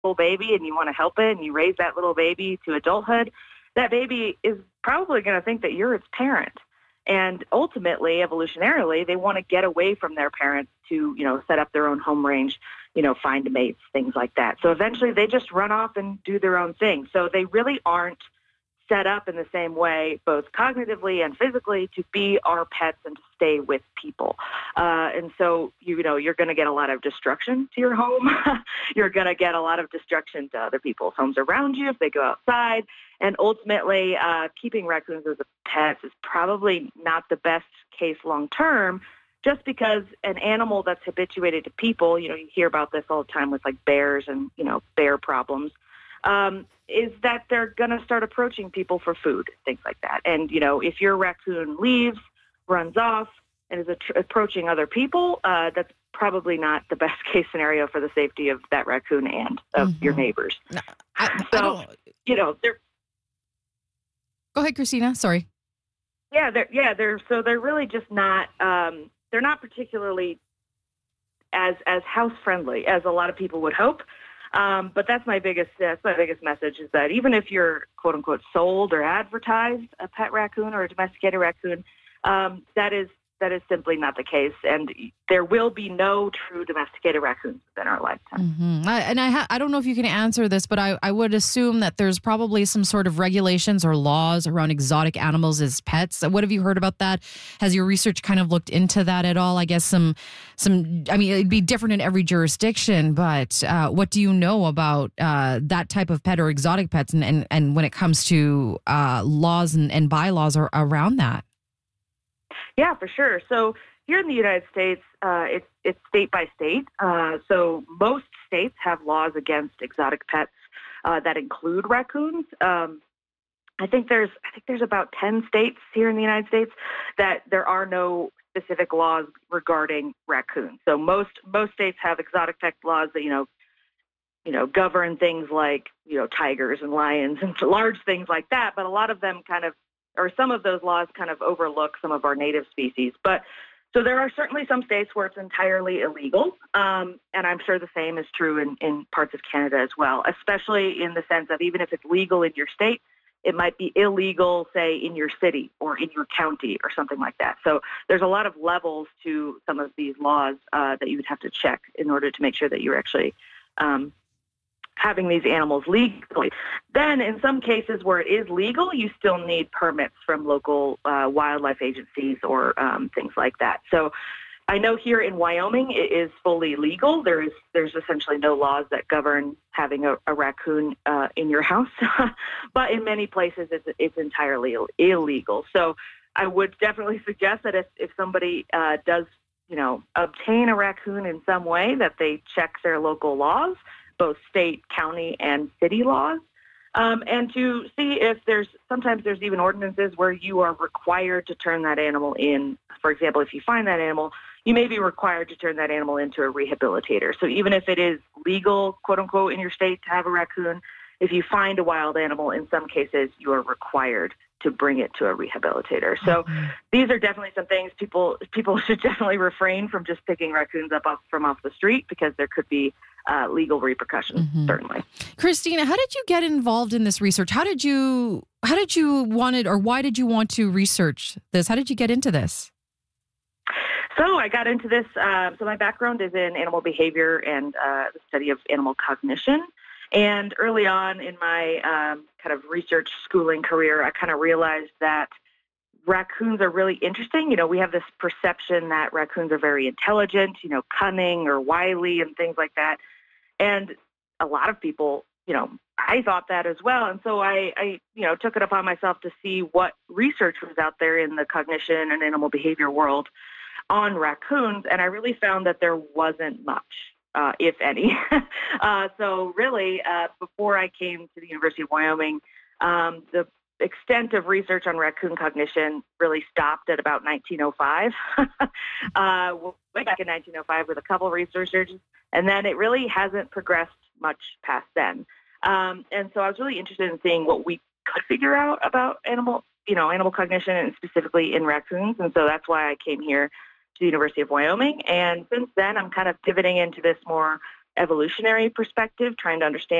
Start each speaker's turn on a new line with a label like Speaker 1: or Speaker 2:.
Speaker 1: little baby and you want to help it and you raise that little baby to adulthood, that baby is probably going to think that you're its parent. And ultimately, evolutionarily, they want to get away from their parents to, set up their own home range, find mates, things like that. So eventually they just run off and do their own thing. So they really aren't set up in the same way, both cognitively and physically, to be our pets and to stay with people. And so, you're going to get a lot of destruction to your home. You're going to get a lot of destruction to other people's homes around you if they go outside. And ultimately, keeping raccoons as a pet is probably not the best case long term, just because an animal that's habituated to people, you hear about this all the time with like bears and, bear problems, is that they're going to start approaching people for food, things like that. And, if your raccoon leaves, runs off, and is approaching other people, that's probably not the best case scenario for the safety of that raccoon and of your neighbors.
Speaker 2: Go ahead, Christina. Sorry.
Speaker 1: They're really just not, they're not particularly as house friendly as a lot of people would hope. But that's my biggest message, is that even if you're quote unquote sold or advertised a pet raccoon or a domesticated raccoon, that is simply not the case. And there will be no true domesticated raccoons within our lifetime.
Speaker 2: Mm-hmm. I don't know if you can answer this, but I would assume that there's probably some sort of regulations or laws around exotic animals as pets. What have you heard about that? Has your research kind of looked into that at all? I guess it'd be different in every jurisdiction, but what do you know about that type of pet or exotic pets and when it comes to laws and bylaws around that?
Speaker 1: Yeah, for sure. So here in the United States, it's state by state. So most states have laws against exotic pets that include raccoons. I think there's about 10 states here in the United States that there are no specific laws regarding raccoons. So most states have exotic pet laws that govern things like tigers and lions and large things like that. But a lot of them some of those laws kind of overlook some of our native species. But so there are certainly some states where it's entirely illegal. And I'm sure the same is true in parts of Canada as well, especially in the sense of even if it's legal in your state, it might be illegal, say, in your city or in your county or something like that. So there's a lot of levels to some of these laws that you would have to check in order to make sure that you're actually having these animals legally. Then in some cases where it is legal, you still need permits from local wildlife agencies or things like that. So I know here in Wyoming, it is fully legal. There's essentially no laws that govern having a raccoon in your house. But in many places, it's entirely illegal. So I would definitely suggest that if somebody does, obtain a raccoon in some way, that they check their local laws, both state, county, and city laws, and to see if sometimes there's even ordinances where you are required to turn that animal in. For example, if you find that animal, you may be required to turn that animal into a rehabilitator. So even if it is legal, quote unquote, in your state to have a raccoon, if you find a wild animal, in some cases, you are required to bring it to a rehabilitator. So these are definitely some things people should definitely refrain from just picking raccoons up off the street, because there could be legal repercussions, certainly.
Speaker 2: Christina, how did you get involved in this research? Why did you want to research this? How did you get into this?
Speaker 1: So I got into this. So my background is in animal behavior and the study of animal cognition. And early on in my kind of research schooling career, I kind of realized that raccoons are really interesting. We have this perception that raccoons are very intelligent, cunning or wily and things like that. And a lot of people, I thought that as well. And so I took it upon myself to see what research was out there in the cognition and animal behavior world on raccoons. And I really found that there wasn't much, if any. So really, before I came to the University of Wyoming, the extent of research on raccoon cognition really stopped at about 1905. Way back in 1905 with a couple of researchers, and then it really hasn't progressed much past then. And so I was really interested in seeing what we could figure out about animal cognition, and specifically in raccoons. And so that's why I came here to the University of Wyoming. And since then, I'm kind of pivoting into this more evolutionary perspective, trying to understand